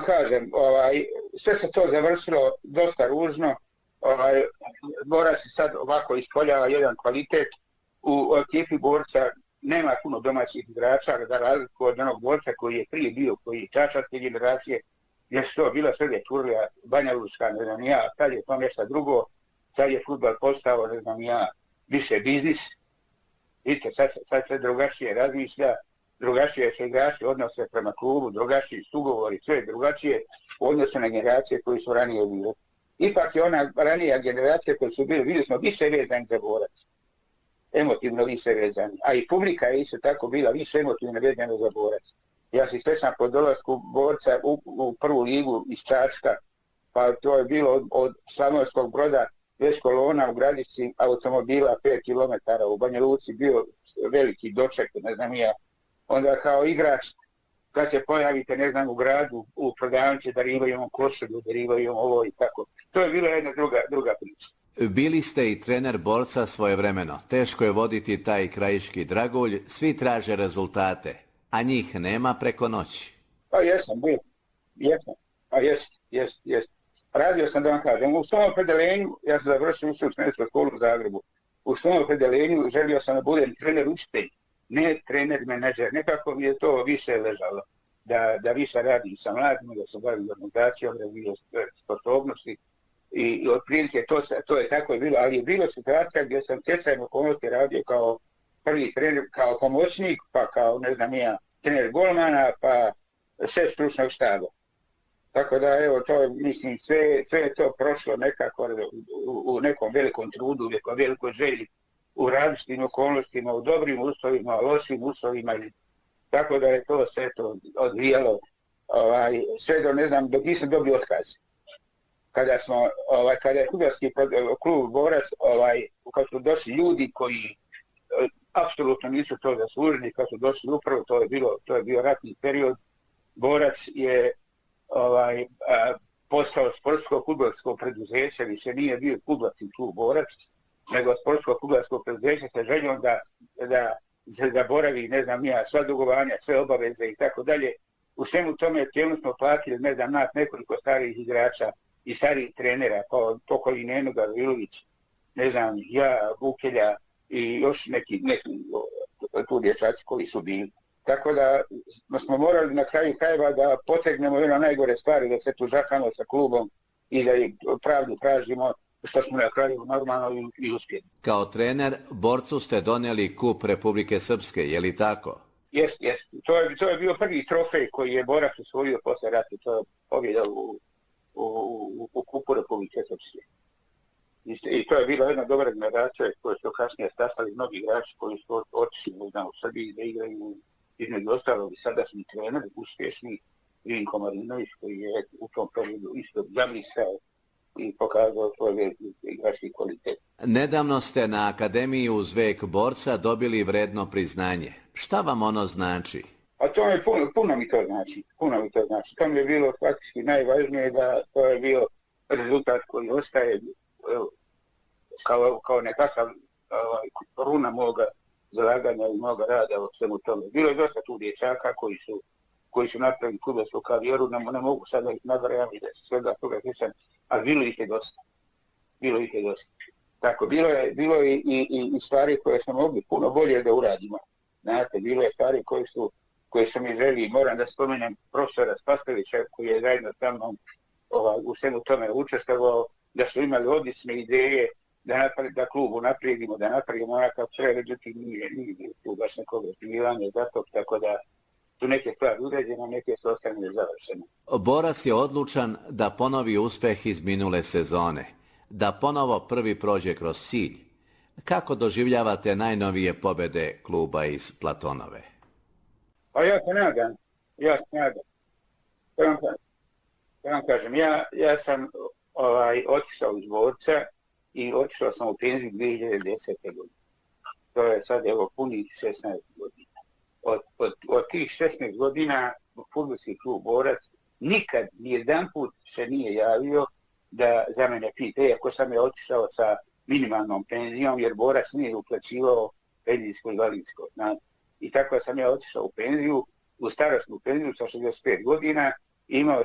kažem, sve se to završilo dosta ružno. Borac se sad ovako ispoljava jedan kvalitet. U ekipi Borca nema puno domaćih igrača, za razliku od onog Borca koji je prije bio, koji je čačarske generacije, gdje su to bila Srđa Ćurlija, Banja Lučka, ne znam ja, sad je to nešto drugo, sad je fudbal postao, ne znam ja, više biznis. Vidite, sad se drugačije razmišlja, drugačije se igrači odnose prema klubu, drugačiji su ugovori, sve drugačije u odnosu na generacije koji su ranije bile. Ipak je ona ranija generacija koji su bili smo više vezani za Borac. Emotivno više vezani. A i publika je isto tako bila više emotivno vezana za Borac. Ja se sjećam po dolasku Borca u prvu ligu iz Čačka, pa to je bilo od Slavonskog Broda već kolona u Gradišci automobila 5 km, u Banja Luci bio veliki doček, ne znam ja. Onda kao igrač, kad se pojavite, ne znam, u gradu, u prodavnici, darivaju vam košulju, darivaju vam ovo i tako. To je bila jedna druga priča. Bili ste i trener Borca svojevremeno. Teško je voditi taj krajiški dragulj, svi traže rezultate, a njih nema preko noći. Pa jesam, bio. Jesam. Pa jest. Radio sam da vam kažem. U svom opredeljenju, ja sam završio u trenersku školu u Zagrebu. U svom opredeljenju želio sam da budem trener učitelj, ne trener menadžer. Nekako mi je to više ležalo. Da više radim sa mladima, da se bavim organizacijom, da bilo sposobnosti. I otprilike to je tako je bilo, ali je bilo situacija gdje sam stjecajem okolnosti radio kao prvi trener, kao pomoćnik, pa kao, ne znam ja, trener golmana, pa šef stručnog štaba. Tako da, evo, to mislim, sve je to prošlo nekako u nekom velikom trudu, u nekom velikoj želji, u različitim okolnostima, u dobrim uslovima, lošim uslovima. Tako da je to sve to odvijalo, sve do, ne znam, dok nisam dobio otkaz. Kada je fudbalski klub Borac, kad su došli ljudi koji apsolutno nisu to zaslužili, kad su došli upravo, to je bio ratni period, Borac je postao sportsko fudbalsko preduzeće, više nije bio fudbalski klub Borac, nego sportsko fudbalsko preduzeće sa željom da se zaboravi, ne znam ja, sva dugovanja, sve obaveze i tako dalje. U svemu tome cijelu smo platili, ne znam, nas nekoliko starih igrača i starih trenera, kao Tokoli Neno Gavrilović, ne znam, ja, Vukelja i još neki tu dječaci koji su bili. Tako da smo morali na kraju krajeva da potegnemo jedno najgore stvari, da se tu žahamo sa klubom i da pravdu tražimo, što smo na kraju normalno i uspjeli. Kao trener, Borcu ste donijeli kup Republike Srpske, je li tako? Jest. To je bio prvi trofej koji je Borac osvojio posle rata, to je pobjeda u kupu Republike Srpske. I to je bila jedna dobra generacija koja su kasnije stasali mnogi igrači koji su otišli u Srbiji da igraju između ostalog i sadašnji trener, uspješni Vinko Marinović koji je u tom periodu isto zamislao i pokazao svoj veliki igrački kvalitet. Nedavno ste na Akademiji uz vek Borca dobili vredno priznanje. Šta vam ono znači? A to je puno mi to znači. To mi je bilo faktički najvažnije da to je bio rezultat koji ostaje kao nekakav runa moga zalaganja i moga rada u svemu tome. Bilo je dosta tu dječaka koji su napravili fudbalsku karijeru, ne mogu sada ih nabrajam i da se svega toga sjećam, ali bilo ih je dosta. Tako, bilo je i stvari koje smo mogli puno bolje da uradimo. Znate, bilo je stvari koje su mi želi, moram da spomenem profesora Spastovića koji je zajedno sa mnom u svemu tome učestvovao, da su imali odlične ideje da klubu naprijedimo, da napravimo onakav sve, međutim nije tu baš nekog osmivanja za to, tako da tu neke stvari uređene, neke su ostane završene. Borac je odlučan da ponovi uspeh iz minule sezone, da ponovo prvi prođe kroz cilj. Kako doživljavate najnovije pobjede kluba iz Platonove? Pa ja se nadam. Ja vam kažem, ja sam otišao iz Borca i otišao sam u penziju 2010. godine. To je sad evo punih 16 godina. Od tih 16 godina fudbalski klub Borac nikad nijedan put se nije javio da za mene pita, ako sam je otišao sa minimalnom penzijom, jer Borac nije uplaćivao penzijsko i invalidsko. I tako sam ja otišao u penziju, u starosnu penziju sa 65 godina, imao